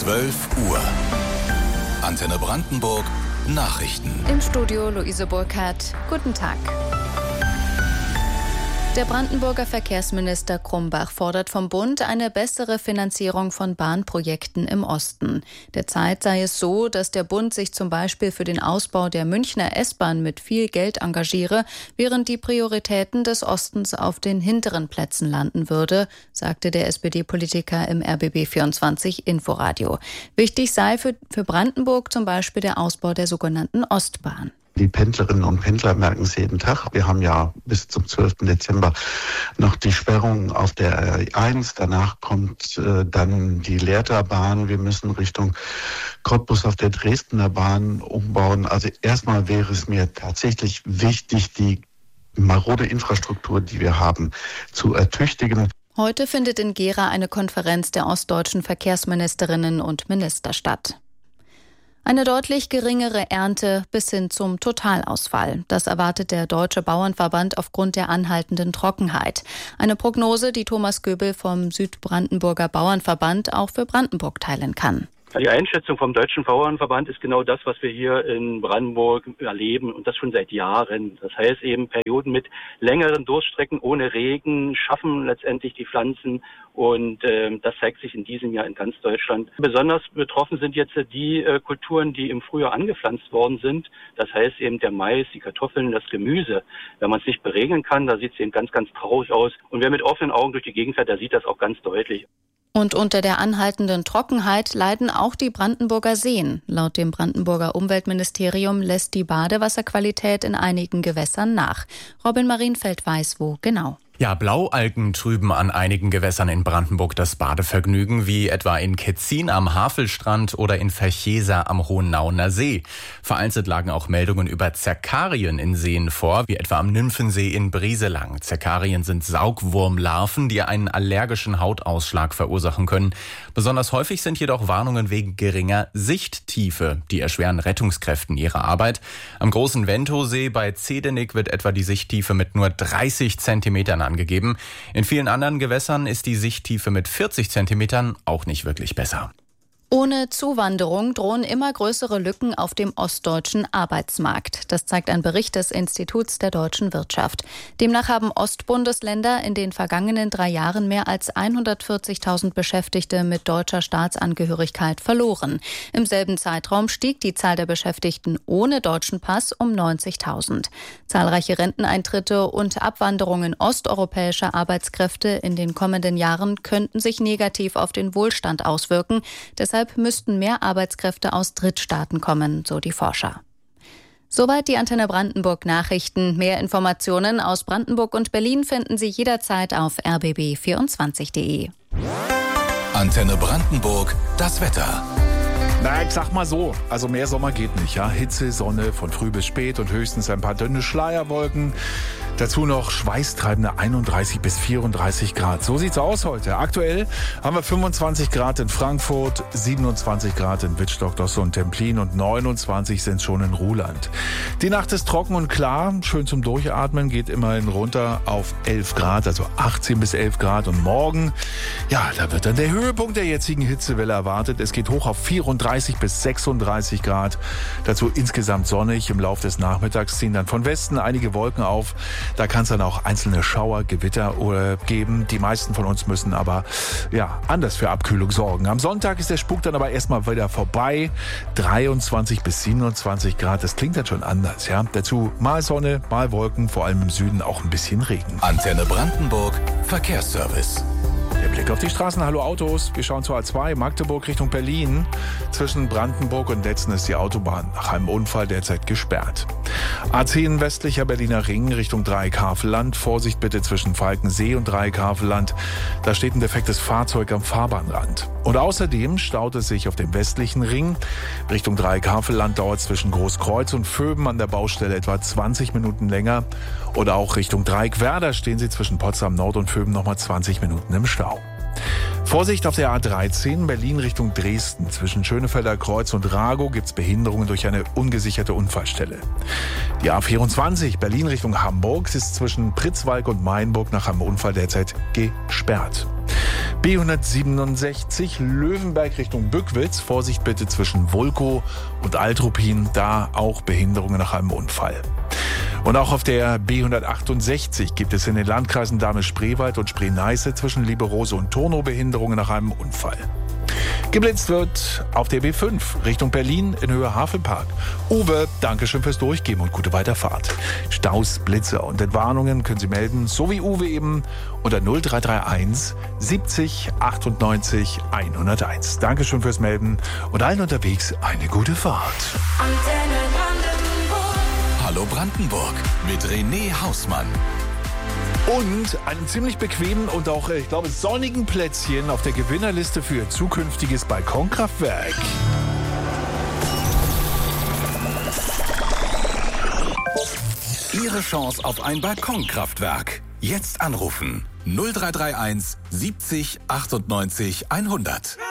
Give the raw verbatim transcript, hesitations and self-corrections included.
zwölf Uhr. Antenne Brandenburg Nachrichten. Im Studio Luise Burkhardt. Guten Tag. Der Brandenburger Verkehrsminister Krumbach fordert vom Bund eine bessere Finanzierung von Bahnprojekten im Osten. Derzeit sei es so, dass der Bund sich zum Beispiel für den Ausbau der Münchner S-Bahn mit viel Geld engagiere, während die Prioritäten des Ostens auf den hinteren Plätzen landen würde, sagte der S P D-Politiker im R B B vierundzwanzig Inforadio. Wichtig sei für, für Brandenburg zum Beispiel der Ausbau der sogenannten Ostbahn. Die Pendlerinnen und Pendler merken es jeden Tag. Wir haben ja bis zum zwölften Dezember noch die Sperrung auf der R eins. Danach kommt äh, dann die Lehrterbahn. Wir müssen Richtung Cottbus auf der Dresdner Bahn umbauen. Also erstmal wäre es mir tatsächlich wichtig, die marode Infrastruktur, die wir haben, zu ertüchtigen. Heute findet in Gera eine Konferenz der ostdeutschen Verkehrsministerinnen und Minister statt. Eine deutlich geringere Ernte bis hin zum Totalausfall. Das erwartet der Deutsche Bauernverband aufgrund der anhaltenden Trockenheit. Eine Prognose, die Thomas Göbel vom Südbrandenburger Bauernverband auch für Brandenburg teilen kann. Die Einschätzung vom Deutschen Bauernverband ist genau das, was wir hier in Brandenburg erleben und das schon seit Jahren. Das heißt eben, Perioden mit längeren Durststrecken ohne Regen schaffen letztendlich die Pflanzen und äh, das zeigt sich in diesem Jahr in ganz Deutschland. Besonders betroffen sind jetzt die äh, Kulturen, die im Frühjahr angepflanzt worden sind. Das heißt eben der Mais, die Kartoffeln, das Gemüse. Wenn man es nicht beregeln kann, da sieht es eben ganz, ganz traurig aus. Und wer mit offenen Augen durch die Gegend fährt, der sieht das auch ganz deutlich. Und unter der anhaltenden Trockenheit leiden auch die Brandenburger Seen. Laut dem Brandenburger Umweltministerium lässt die Badewasserqualität in einigen Gewässern nach. Robin Marienfeld weiß, wo genau. Ja, Blaualgen trüben an einigen Gewässern in Brandenburg das Badevergnügen, wie etwa in Ketzin am Havelstrand oder in Verchesa am Hohennauener See. Vereinzelt lagen auch Meldungen über Zerkarien in Seen vor, wie etwa am Nymphensee in Brieselang. Zerkarien sind Saugwurmlarven, die einen allergischen Hautausschlag verursachen können. Besonders häufig sind jedoch Warnungen wegen geringer Sichttiefe. Die erschweren Rettungskräften ihre Arbeit. Am großen Ventosee bei Zedenik wird etwa die Sichttiefe mit nur dreißig Zentimetern angegeben. In vielen anderen Gewässern ist die Sichttiefe mit vierzig Zentimetern auch nicht wirklich besser. Ohne Zuwanderung drohen immer größere Lücken auf dem ostdeutschen Arbeitsmarkt. Das zeigt ein Bericht des Instituts der deutschen Wirtschaft. Demnach haben Ostbundesländer in den vergangenen drei Jahren mehr als hundertvierzigtausend Beschäftigte mit deutscher Staatsangehörigkeit verloren. Im selben Zeitraum stieg die Zahl der Beschäftigten ohne deutschen Pass um neunzigtausend. Zahlreiche Renteneintritte und Abwanderungen osteuropäischer Arbeitskräfte in den kommenden Jahren könnten sich negativ auf den Wohlstand auswirken. Deshalb müssten mehr Arbeitskräfte aus Drittstaaten kommen, so die Forscher. Soweit die Antenne Brandenburg Nachrichten. Mehr Informationen aus Brandenburg und Berlin finden Sie jederzeit auf r b b vierundzwanzig punkt d e. Antenne Brandenburg, das Wetter. Na, ich sag mal so, also mehr Sommer geht nicht, ja. Hitze, Sonne von früh bis spät und höchstens ein paar dünne Schleierwolken. Dazu noch schweißtreibende einunddreißig bis vierunddreißig Grad. So sieht's aus heute. Aktuell haben wir fünfundzwanzig Grad in Frankfurt, siebenundzwanzig Grad in Wittstock, Dosse und Templin und neunundzwanzig sind schon in Ruhland. Die Nacht ist trocken und klar, schön zum Durchatmen, geht immerhin runter auf elf Grad, also achtzehn bis elf Grad. Und morgen, ja, da wird dann der Höhepunkt der jetzigen Hitzewelle erwartet. Es geht hoch auf vierunddreißig bis sechsunddreißig Grad. Dazu insgesamt sonnig. Im Laufe des Nachmittags ziehen dann von Westen einige Wolken auf. Da kann es dann auch einzelne Schauer, Gewitter geben. Die meisten von uns müssen aber ja anders für Abkühlung sorgen. Am Sonntag ist der Spuk dann aber erstmal wieder vorbei. dreiundzwanzig bis siebenundzwanzig Grad, das klingt dann schon anders. Ja? Dazu mal Sonne, mal Wolken, vor allem im Süden auch ein bisschen Regen. Antenne Brandenburg, Verkehrsservice. Der Blick auf die Straßen. Hallo Autos. Wir schauen zur A zwei, Magdeburg Richtung Berlin. Zwischen Brandenburg und Letzen ist die Autobahn nach einem Unfall derzeit gesperrt. A zehn westlicher Berliner Ring Richtung Dreieck-Havelland. Vorsicht bitte zwischen Falkensee und Dreieck-Havelland. Da steht ein defektes Fahrzeug am Fahrbahnrand. Und außerdem staut es sich auf dem westlichen Ring. Richtung Dreieck-Havelland dauert zwischen Großkreuz und Vöben an der Baustelle etwa zwanzig Minuten länger. Oder auch Richtung Dreieck-Werder stehen Sie zwischen Potsdam Nord und Vöben nochmal zwanzig Minuten im Stau. Vorsicht auf der A dreizehn, Berlin Richtung Dresden. Zwischen Schönefelder Kreuz und Ragow gibt's Behinderungen durch eine ungesicherte Unfallstelle. Die A vierundzwanzig, Berlin Richtung Hamburg, ist zwischen Pritzwalk und Mainburg nach einem Unfall derzeit gesperrt. B hundertsiebenundsechzig Löwenberg Richtung Bückwitz. Vorsicht bitte zwischen Vulkow und Altruppin, da auch Behinderungen nach einem Unfall. Und auch auf der B hundertachtundsechzig gibt es in den Landkreisen Dahme-Spreewald und Spree-Neiße zwischen Lieberose und Turnow Behinderungen nach einem Unfall. Geblitzt wird auf der B fünf Richtung Berlin in Höhe Havelpark. Uwe, Dankeschön fürs Durchgeben und gute Weiterfahrt. Staus, Blitze und Entwarnungen können Sie melden, so wie Uwe eben, unter null drei drei eins siebzig achtundneunzig hunderteins. Dankeschön fürs Melden und allen unterwegs eine gute Fahrt. Antenne Brandenburg. Hallo Brandenburg mit René Hausmann. Und einem ziemlich bequemen und auch, ich glaube, sonnigen Plätzchen auf der Gewinnerliste für Ihr zukünftiges Balkonkraftwerk. Ihre Chance auf ein Balkonkraftwerk. Jetzt anrufen null drei drei eins siebzig achtundneunzig hundert.